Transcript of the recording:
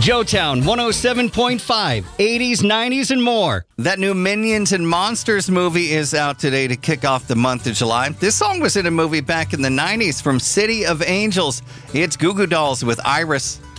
Joetown 107.5, 80s, 90s, and more. That new Minions and Monsters movie is out today to kick off the month of July. This song was in a movie back in the 90s from City of Angels. It's Goo Goo Dolls with Iris.